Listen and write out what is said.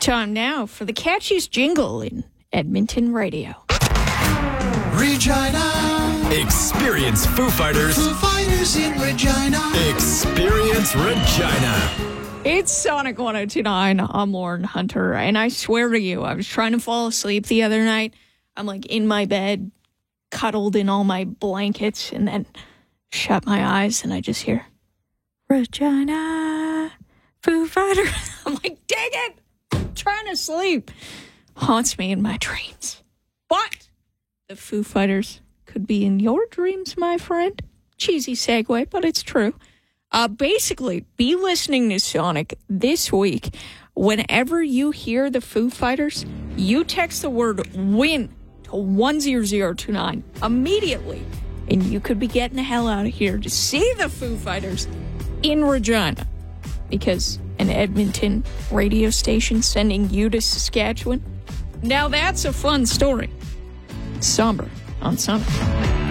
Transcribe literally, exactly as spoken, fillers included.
time now for the catchiest jingle in Edmonton radio. Regina. Experience Foo Fighters. Foo Fighters in Regina. Experience Regina. It's Sonic one oh two point nine. I'm Lauren Hunter, and I swear to you, I was trying to fall asleep the other night. I'm like in my bed, cuddled in all my blankets, and then shut my eyes, and I just hear, Regina, Foo Fighters. I'm like, dang it, I'm trying to sleep. Haunts me in my dreams. But the Foo Fighters could be in your dreams, my friend. Cheesy segue, but it's true. Uh, basically, be listening to Sonic this week. Whenever you hear the Foo Fighters, you text the word WIN to one zero zero two nine immediately, and you could be getting the hell out of here to see the Foo Fighters in Regina, because an Edmonton radio station sending you to Saskatchewan. Now that's a fun story. Somber on Sonic.